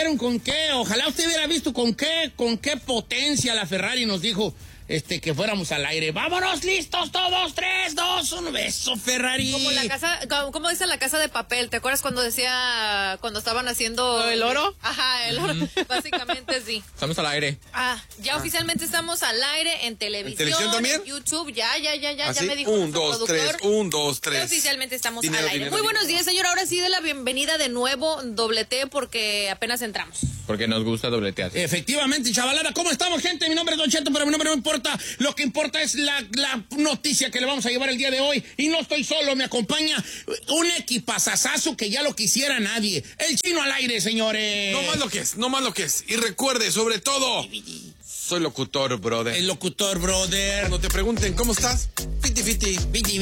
vieron con qué, ojalá usted hubiera visto con qué potencia la Ferrari nos dijo que fuéramos al aire. ¡Vámonos, listos todos! 3, 2, 1, beso, Ferrari. Como dice la Casa de Papel, ¿te acuerdas cuando estaban haciendo el oro? Ajá, el oro. Básicamente sí. Estamos al aire. Ya oficialmente estamos al aire en televisión también? en YouTube, ya me dijo 1, nuestro 2, 3, productor. 1, 2, 3. Ya oficialmente estamos Dinero, al aire. dinero, Muy buenos dinero. días, señor. Ahora sí de la bienvenida de nuevo, doble T, porque apenas entramos. Porque nos gusta dobletear. Efectivamente, chavalada, ¿cómo estamos, gente? Mi nombre es Don Cheto, pero mi nombre no importa. Lo que importa es la noticia que le vamos a llevar el día de hoy. Y no estoy solo, me acompaña un equipazazazo que ya lo quisiera nadie. El Chino al aire, señores. No más lo que es. Y recuerde, sobre todo, soy locutor, brother. El locutor, brother. Cuando te pregunten, ¿cómo estás? Fiti, fiti.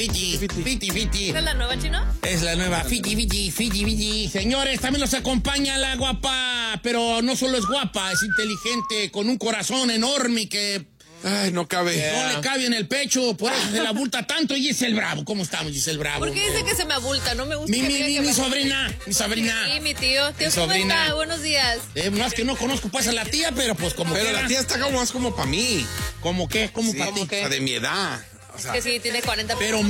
Fiti. ¿Esta es la nueva, Chino? Es la nueva Fiti. Señores, también nos acompaña la guapa, pero no solo es guapa, es inteligente, con un corazón enorme que Ay, no cabe. no le cabe en el pecho, por eso se la abulta tanto. Y Giselle Bravo, ¿cómo estamos, Giselle Bravo? ¿Por qué dice que se me abulta? No me gusta que diga que Mi me- sobrina. Sí, mi tío. Tío, ¿cómo sobrina. está? Buenos días. Más que no conozco pues a la tía, pero pues como Pero quiera. la tía está como más como para mí. ¿Cómo qué? ¿Cómo Sí, para ti? o sea, de mi edad. O sea, Que sí, tiene 40. Pero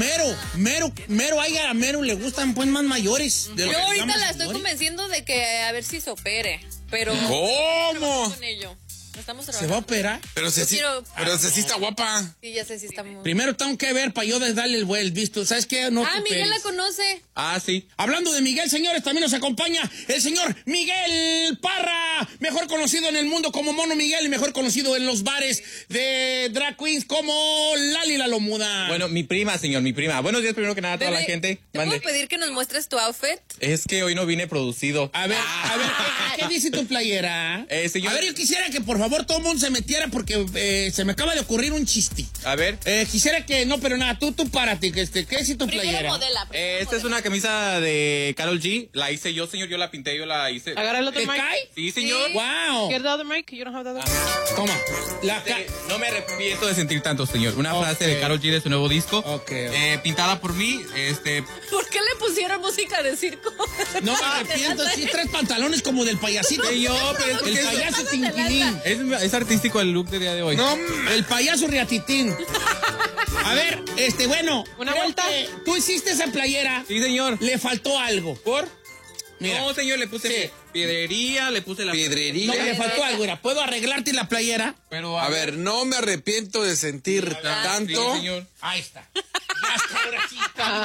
a Mero le gustan pues más mayores. De lo Yo que ahorita digamos la estoy mayores. convenciendo de que a ver si se opere. Pero. ¿Cómo? Con ello. Estamos ¿Se trabajando. va a operar? Pero Yo quiero- sí está guapa. Sí, ya sé si está muy. Primero tengo que ver para yo darle el visto. ¿Sabes qué? No te Miguel la operes. conoce. Sí. Hablando de Miguel, señores, también nos acompaña el señor Miguel Parra, mejor conocido en el mundo como Mono Miguel y mejor conocido en los bares de drag queens como Lali la Lomuda. Bueno, mi prima, señor, mi prima. Buenos días primero que nada a toda Bebé, la gente. ¿te puedo pedir que nos muestres tu outfit? Es que hoy no vine producido. A ver, ¿qué dice tu playera? Señor. A ver, yo quisiera que por favor todo el mundo se metiera porque se me acaba de ocurrir un chiste. A ver. Quisiera que, no, pero nada, tú párate, ¿qué dice tu Primero playera? modela. Esta es una camisa de Karol G. La hice yo, señor. Yo la pinté, yo la hice. Agarra el otro ¿Te mic. cae? Sí, señor. ¡Wow! Get the other mic. You don't have the other. Toma. No me arrepiento de sentir tanto, señor. Una frase de Karol G de su nuevo disco. Ok. Pintada por mí. ¿Por qué le pusieron música de circo? No me arrepiento, sí, tres pantalones como del payasito. Pero es El porque payaso Pásate de Tintilín. es artístico el look de día de hoy. No, El payaso Riatitín. A ver, bueno. ¿Una creo vuelta? que tú hiciste esa playera. Sí, señor. Le faltó algo. ¿Por? Mira. No, señor, le puse Sí. piedrería, le puse la... No, piedrería. le faltó algo. Mira, ¿puedo arreglarte la playera? Pero A ver, no me arrepiento de sentir tanto. Sí, señor. Ahí está. Ya está, ahora sí.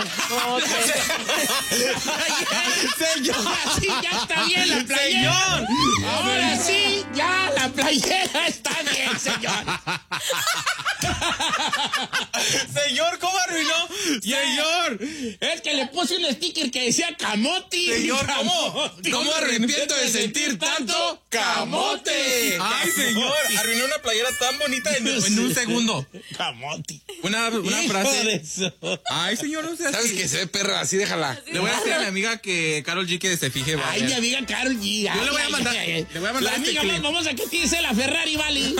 Señor. Ahora sí, ya está bien la playera. Ahora sí, ya la playera está bien, señor. Señor, ¿cómo arruinó? Señor. Es que le puse un sticker que decía camote. Señor, ¿cómo? Camote. No me arrepiento de sentir tanto camote. Ay, señor, arruinó una playera tan bonita en un segundo. Camote. Una Hijo frase. de eso. Ay, señor, no sé. ¿Sabes que se ve perra? Así déjala. Le voy a decir a mi amiga que Karol G que se fije. Ay, mi amiga Karol G. Yo le voy a mandar- le voy a mandar La este amiga clip. más famosa que tiene es la Ferrari, vale.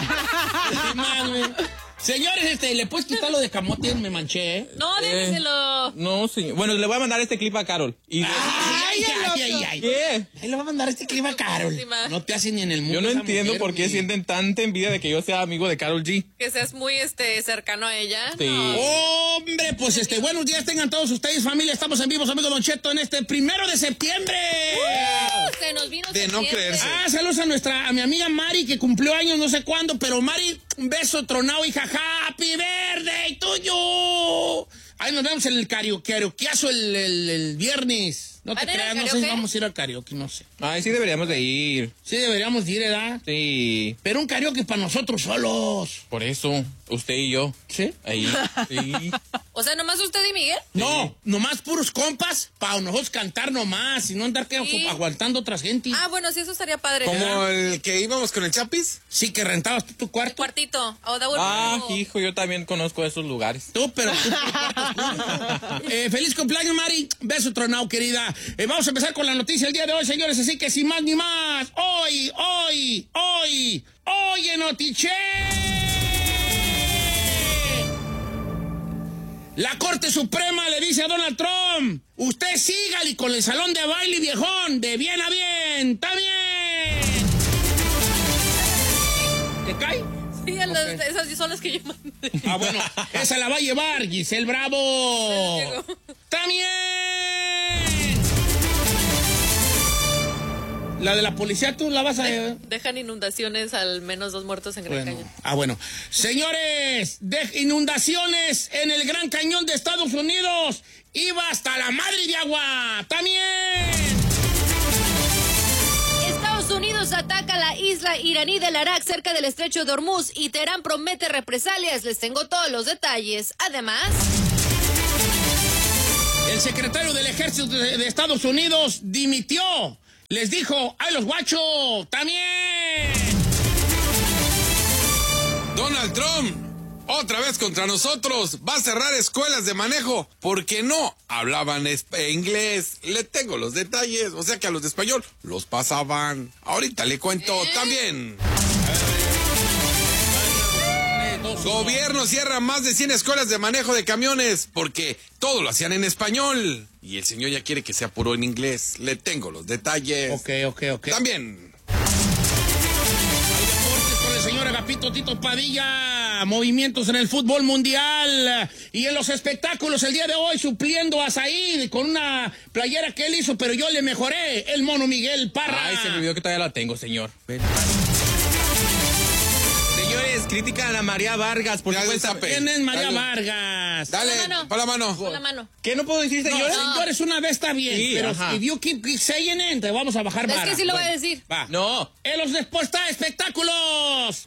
Señores, le puedes quitar lo de camote, me manché, ¿eh? No, déjeselo. No, señor. Bueno, le voy a mandar este clip a Karol. Y Ay. ¿Qué? Ahí le va a mandar este clima a Karol. Sí, ma. No te hace ni en el mundo. Yo no esa entiendo mujer, por qué güey. sienten tanta envidia de que yo sea amigo de Karol G. Que seas muy cercano a ella. Sí. Hombre, pues buenos días tengan todos ustedes, familia. Estamos en vivos, amigo Don Cheto, en este 1 de septiembre. Se nos vino De no septiembre. creerse. Saludos a mi amiga Mari, que cumplió años no sé cuándo, pero Mari, un beso tronado, hija, happy birthday tuyo. Ahí nos vemos en el karaokeazo el viernes. No te ¿Van a ir al creas, no sé si karaoke? vamos a ir al karaoke, no sé. Ay, sí deberíamos de ir. Sí deberíamos de ir, ¿verdad? Sí. Pero un karaoke para nosotros solos. Por eso, usted y yo. ¿Sí? Ahí. Sí. O sea, nomás usted y Miguel. No, nomás puros compas para nosotros cantar nomás y no andar Sí. aguantando otras gente. Bueno, sí, eso estaría padre. Como el que íbamos con el Chapis. Sí, que rentabas tú tu El cuarto. cuartito. Hijo, yo también conozco esos lugares. Tú, pero tú tu cuarto. Feliz cumpleaños, Mari. Beso tronado, querida. Vamos a empezar con la noticia el día de hoy, señores. Así que sin más ni más, hoy en Notiche. La Corte Suprema le dice a Donald Trump, usted sígale con el salón de baile, viejón, de bien a bien, está bien. ¿Te cae? Sí, esas son las que yo mandé. Ah, bueno, esa la va a llevar Giselle Bravo. También. La de la policía, ¿tú la vas a llevar? Dejan inundaciones, al menos 2 muertos en Gran Cañón. Bueno. Señores, inundaciones en el Gran Cañón de Estados Unidos. Iba hasta la madre de agua. También. Estados Unidos ataca la isla iraní del Arak cerca del estrecho de Hormuz y Teherán promete represalias. Les tengo todos los detalles. Además, el secretario del Ejército de Estados Unidos dimitió. Les dijo, ¡ay, los guachos! ¡También! Donald Trump, otra vez contra nosotros, va a cerrar escuelas de manejo porque no hablaban inglés. Le tengo los detalles, o sea que a los de español los pasaban. Ahorita le cuento también. Gobierno cierra más de 100 escuelas de manejo de camiones porque todo lo hacían en español. Y el señor ya quiere que sea puro en inglés. Le tengo los detalles. Ok. También. Deportes con el señor Agapito Tito Padilla. Movimientos en el fútbol mundial. Y en los espectáculos el día de hoy supliendo a Said con una playera que él hizo, pero yo le mejoré. El mono Miguel Parra. Ay, se me olvidó que todavía la tengo, señor. Señores, critican a María Vargas por supuesto. ¿Quién es María Vargas? Dale, para la mano. con la mano. ¿Qué no puedo decir, señor? Señores, una vez está bien, Sí, pero ajá. if you keep saying it, te vamos a bajar Es vara. que sí lo voy a decir. Va. No. En los espectáculos.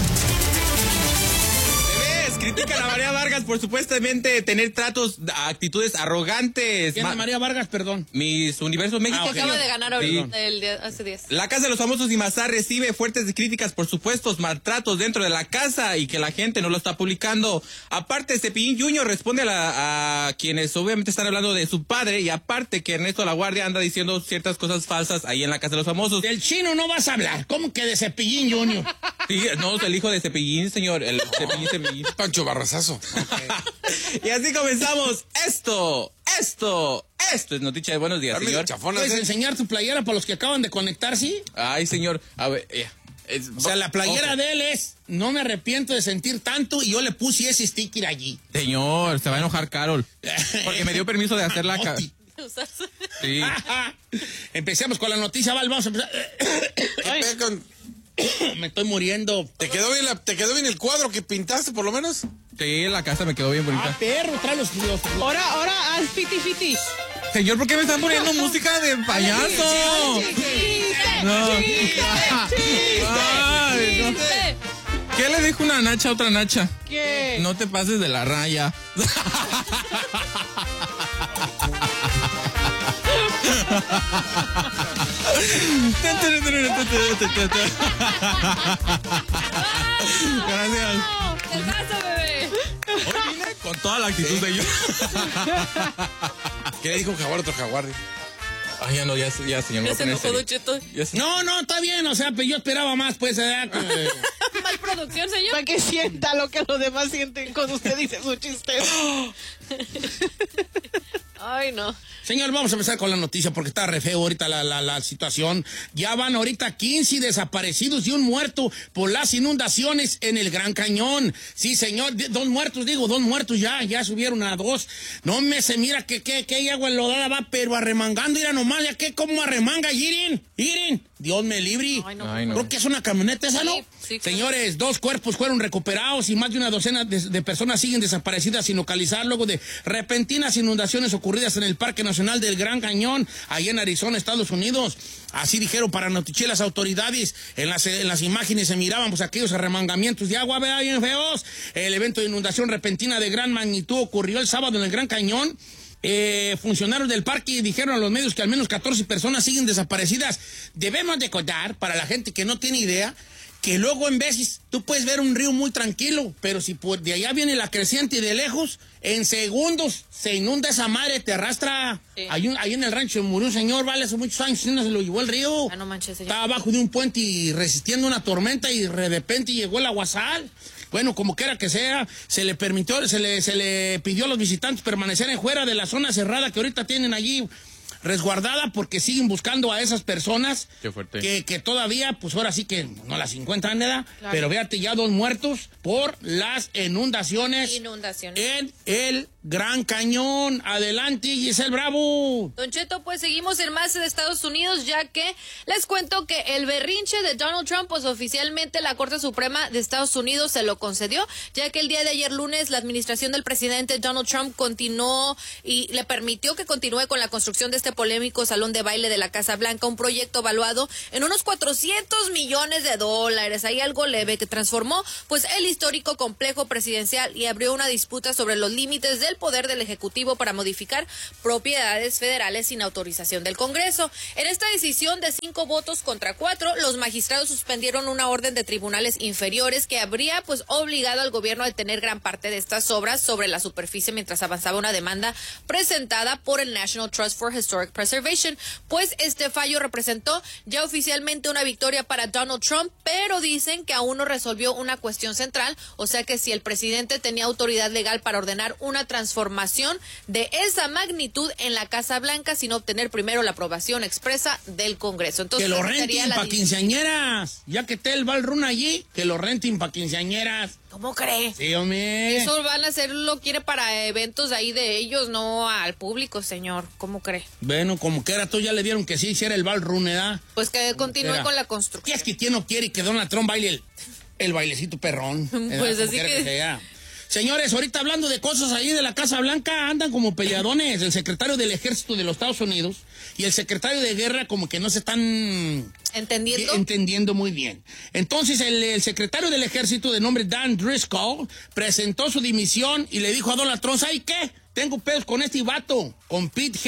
Bebés, critican a María Vargas por supuestamente tener actitudes arrogantes. ¿Quién es María Vargas, perdón? Mis Universos México. ok. Acaba de ganar ahorita, Sí. hace 10. La Casa de los Famosos y Mazar recibe fuertes críticas por supuestos maltratos dentro de la casa y que la gente no lo está publicando. Aparte, Cepillín Jr. responde a quienes obviamente están hablando de su padre y aparte que Ernesto La Guardia anda diciendo ciertas cosas falsas ahí en la Casa de los Famosos. Del chino no vas a hablar. ¿Cómo que de Cepillín Junior? Sí, no, es el hijo de Cepillín, señor. El Cepillín. Pancho Barrazazo. Y así comenzamos. Esto es noticia de buenos días, Dame señor. chafonas, ¿Puedes enseñar tu playera para los que acaban de conectarse? Ay, señor. A ver, O sea, la playera ojo. de él es no me arrepiento de sentir tanto y yo le puse ese sticker allí. Señor, se va a enojar Carol. Porque me dio permiso de hacer la... Sí. Empecemos con la noticia, Val. Vamos a empezar. Ay, me estoy muriendo. ¿Te quedó bien el cuadro que pintaste, por lo menos? Sí, la casa me quedó bien bonita. Perro, trae los... Ahora haz fiti. Señor, ¿por qué me están poniendo música de payaso? No. Ay, no. ¿Qué le dijo una nacha a otra nacha? ¿Qué? No te pases de la raya. Gracias. ¡El brazo, bebé! Hoy vine con toda la actitud de yo. ¿Qué le dijo un jaguar a otro jaguar? Ay, ya no, ya señor. Ya no se voy a poner enojó, serio. Don Cheto. Ya se- No, está bien, o sea, pues yo esperaba más, pues, Mal producción, señor. Para que sienta lo que los demás sienten cuando usted dice su chiste. Ay, no. Señor, vamos a empezar con la noticia porque está re feo ahorita la situación. Ya van ahorita 15 desaparecidos y un muerto por las inundaciones en el Gran Cañón. Sí, señor, dos muertos ya subieron a 2. No me se mira que agua enlodada va, pero arremangando, mira nomás, ya que como arremanga, Irin. Dios me libre. Ay, no. Ay, no. Creo que es una camioneta esa, ¿no? Sí, claro. Señores, 2 cuerpos fueron recuperados y más de una docena de personas siguen desaparecidas sin localizar luego de repentinas inundaciones ocurridas en el Parque Nacional del Gran Cañón, allá en Arizona, Estados Unidos. Así dijeron para Notiche las autoridades. En las imágenes se miraban pues aquellos arremangamientos de agua, vea, bien feos. El evento de inundación repentina de gran magnitud ocurrió el sábado en el Gran Cañón. Funcionarios del parque dijeron a los medios que al menos 14 personas siguen desaparecidas. Debemos de contar, para la gente que no tiene idea, que luego en veces tú puedes ver un río muy tranquilo, pero si de allá viene la creciente y de lejos, en segundos se inunda esa madre, te arrastra. Sí. Ahí en el rancho murió un señor, vale, hace muchos años, se lo llevó el río. Ah, no manches, señor. Estaba abajo de un puente y resistiendo una tormenta y de repente llegó el aguacil. Bueno, como quiera que sea, se le pidió a los visitantes permanecer fuera de la zona cerrada que ahorita tienen allí resguardada porque siguen buscando a esas personas. Qué fuerte. Que todavía, pues ahora sí que no las encuentran, ¿verdad? Claro. Pero fíjate, ya 2 muertos por las inundaciones. En el Gran Cañón. Adelante, Giselle Bravo. Don Cheto, pues seguimos en más de Estados Unidos, ya que les cuento que el berrinche de Donald Trump, pues oficialmente la Corte Suprema de Estados Unidos se lo concedió, ya que el día de ayer lunes la administración del presidente Donald Trump continuó y le permitió que continúe con la construcción de este polémico salón de baile de la Casa Blanca, un proyecto valuado en unos $400 millones. Hay algo leve que transformó pues el histórico complejo presidencial y abrió una disputa sobre los límites del poder del Ejecutivo para modificar propiedades federales sin autorización del Congreso. En esta decisión de 5 votos contra 4, los magistrados suspendieron una orden de tribunales inferiores que habría pues obligado al gobierno a detener gran parte de estas obras sobre la superficie mientras avanzaba una demanda presentada por el National Trust for Historic Preservation. Pues este fallo representó ya oficialmente una victoria para Donald Trump, pero dicen que aún no resolvió una cuestión central, o sea que si el presidente tenía autoridad legal para ordenar una transformación de esa magnitud en la Casa Blanca sin obtener primero la aprobación expresa del Congreso. Entonces, que lo renten para quinceañeras, ya que esté el ballroom allí, que lo renten para quinceañeras. ¿Cómo cree? Sí, hombre. Eso van a hacer, lo quiere para eventos ahí de ellos, no al público, señor. ¿Cómo cree? Bueno, como que era tú ya le dieron que sí hiciera el ballroom, ¿verdad? Pues que continúe con la construcción. ¿Qué es que quién no quiere que Donald Trump baile el bailecito perrón? Pues así que sea. Señores, ahorita hablando de cosas ahí de la Casa Blanca, andan como peleadones el secretario del Ejército de los Estados Unidos y el secretario de Guerra, como que no se están entendiendo muy bien. Entonces el secretario del Ejército de nombre Dan Driscoll presentó su dimisión y le dijo a Donald Trump, ¿sabes qué? Tengo pedos con este vato, con Pete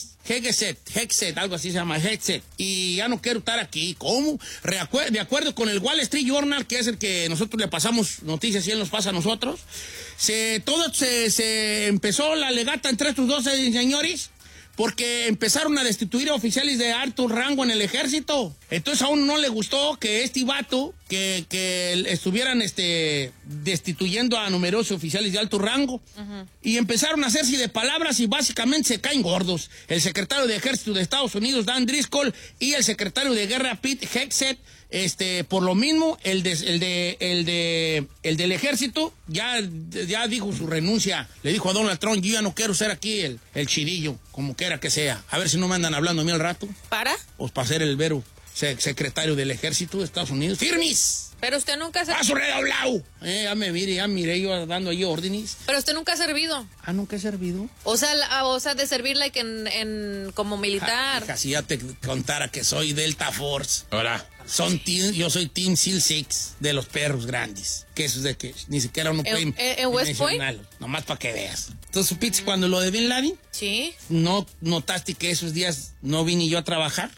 Hegseth, algo así se llama, Hegseth, y ya no quiero estar aquí. ¿Cómo? De acuerdo con el Wall Street Journal, que es el que nosotros le pasamos noticias y él nos pasa a nosotros, se empezó la legata entre estos dos señores, porque empezaron a destituir a oficiales de alto rango en el ejército. Entonces a uno no le gustó que este vato, que estuvieran destituyendo a numerosos oficiales de alto rango. Uh-huh. Y empezaron a hacerse de palabras y básicamente se caen gordos. El secretario de Ejército de Estados Unidos, Dan Driscoll, y el secretario de Guerra, Pete Hegseth. Por lo mismo, el del ejército ya dijo su renuncia. Le dijo a Donald Trump, yo ya no quiero ser aquí el chidillo, como quiera que sea. A ver si no me andan hablando a mí al rato. ¿Para? Pues para ser el vero secretario del ejército de Estados Unidos. ¡Firmis! Pero usted nunca ha ¡Paso redoblado! Ya miré yo dando ahí órdenes. Pero usted nunca ha servido. Ah, ¿nunca he servido? O sea, de servir como militar. Casi ya te contara que soy Delta Force. Ahora. Yo soy Team SEAL 6 de los perros grandes. Que eso es de que ni siquiera uno puede ¿En West Point? Nomás para que veas. Entonces, ¿supiste cuando lo de Bin Laden? Sí. ¿No notaste que esos días no vine yo a trabajar?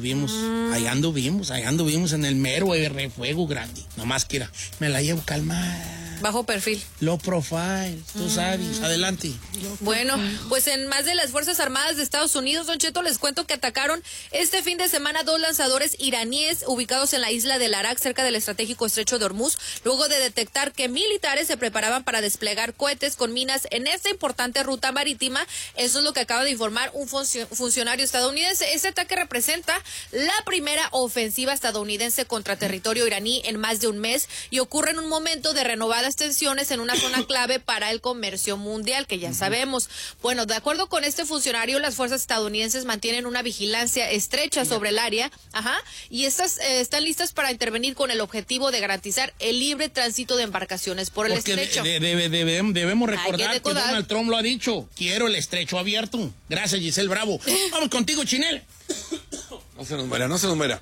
Ahí anduvimos en el mero fuego grande. Nomás que me la llevo calmada. Bajo perfil. Low profile, tú sabes. Adelante. Bueno, pues en más de las Fuerzas Armadas de Estados Unidos, Don Cheto, les cuento que atacaron este fin de semana 2 lanzadores iraníes ubicados en la isla del Arak, cerca del estratégico estrecho de Hormuz, luego de detectar que militares se preparaban para desplegar cohetes con minas en esta importante ruta marítima. Eso es lo que acaba de informar un funcionario estadounidense. Este ataque representa la primera ofensiva estadounidense contra territorio iraní en más de un mes y ocurre en un momento de renovadas tensiones en una zona clave para el comercio mundial, que ya sabemos. Bueno, de acuerdo con este funcionario, las fuerzas estadounidenses mantienen una vigilancia estrecha sobre el área, y estas están listas para intervenir con el objetivo de garantizar el libre tránsito de embarcaciones por el estrecho. Debemos recordar que Donald Trump lo ha dicho, quiero el estrecho abierto. Gracias, Giselle Bravo. Vamos contigo, Chinel. No se nos muera.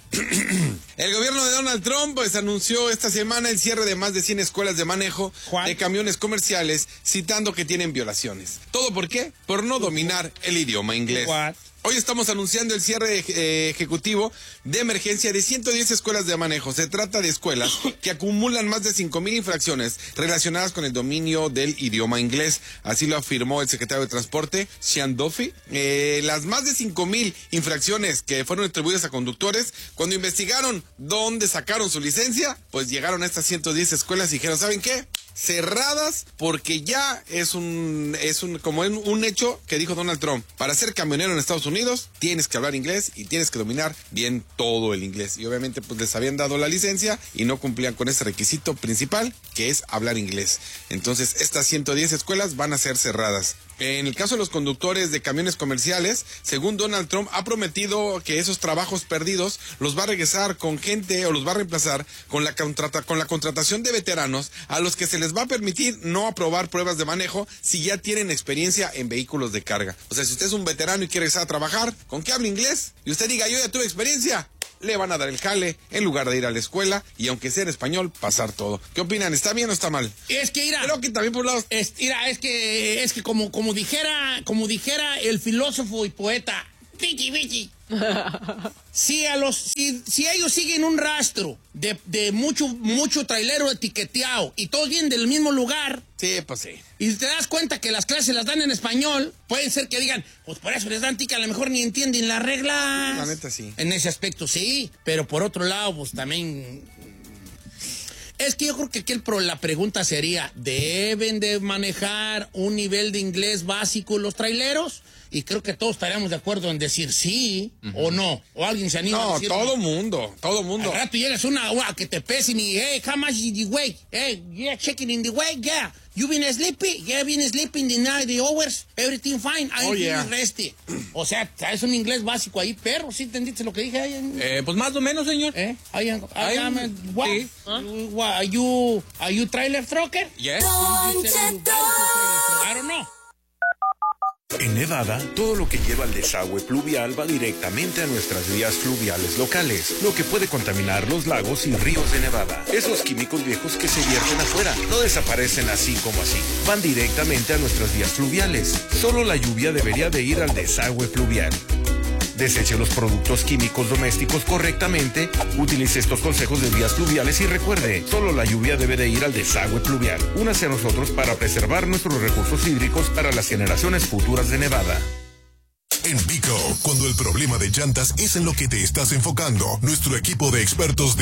El gobierno de Donald Trump pues anunció esta semana el cierre de más de 100 escuelas de manejo de camiones comerciales, citando que tienen violaciones. ¿Todo por qué? Por no dominar el idioma inglés. Hoy estamos anunciando el cierre ejecutivo de emergencia de 110 escuelas de manejo. Se trata de escuelas que acumulan más de 5,000 infracciones relacionadas con el dominio del idioma inglés. Así lo afirmó el secretario de Transporte, Sean Duffy. Las más de 5,000 infracciones que fueron atribuidas a conductores, cuando investigaron dónde sacaron su licencia, pues llegaron a estas 110 escuelas y dijeron, ¿saben qué? cerradas porque ya es un hecho que dijo Donald Trump. Para ser camionero en Estados Unidos tienes que hablar inglés y tienes que dominar bien todo el inglés. Y obviamente pues les habían dado la licencia y no cumplían con ese requisito principal, que es hablar inglés. Entonces estas 110 escuelas van a ser cerradas. En el caso de los conductores de camiones comerciales, según Donald Trump, ha prometido que esos trabajos perdidos los va a regresar con gente o los va a reemplazar con la contratación de veteranos a los que se les va a permitir no aprobar pruebas de manejo si ya tienen experiencia en vehículos de carga. O sea, si usted es un veterano y quiere empezar a trabajar, ¿con qué hable inglés? Y usted diga, yo ya tuve experiencia, le van a dar el jale en lugar de ir a la escuela y aunque sea en español, pasar todo. ¿Qué opinan? ¿Está bien o está mal? Es que, mira, creo que también por un lado... es que como dijera el filósofo y poeta, Vicky. Si ellos siguen un rastro de mucho trailero etiqueteado y todos vienen del mismo lugar. Sí, pues sí. Y te das cuenta que las clases las dan en español, puede ser que digan, pues por eso les dan tica, a lo mejor ni entienden las reglas. La neta sí. En ese aspecto sí, pero por otro lado, pues también... Es que yo creo que aquí la pregunta sería, ¿deben de manejar un nivel de inglés básico los traileros? Y creo que todos estaríamos de acuerdo en decir sí o no. O alguien se anima a decir todo mundo. Al rato llegas a que te pesen y, hey, how much is the weight? Hey, yeah, checking in the weight, yeah. You been sleeping? Yeah, been sleeping the night, the hours, everything fine. I'm feeling resty. O sea, es un inglés básico ahí, perro. ¿Sí entendiste lo que dije ahí? Pues más o menos, señor. What? Sí. Are you trailer trucker? Yes. I don't know. En Nevada, todo lo que lleva al desagüe pluvial va directamente a nuestras vías fluviales locales, lo que puede contaminar los lagos y ríos de Nevada. Esos químicos viejos que se vierten afuera no desaparecen así como así, van directamente a nuestras vías fluviales. Solo la lluvia debería de ir al desagüe pluvial. Deseche los productos químicos domésticos correctamente, utilice estos consejos de vías pluviales y recuerde, solo la lluvia debe de ir al desagüe pluvial. Únase a nosotros para preservar nuestros recursos hídricos para las generaciones futuras de Nevada. En Vico, cuando el problema de llantas es en lo que te estás enfocando, nuestro equipo de expertos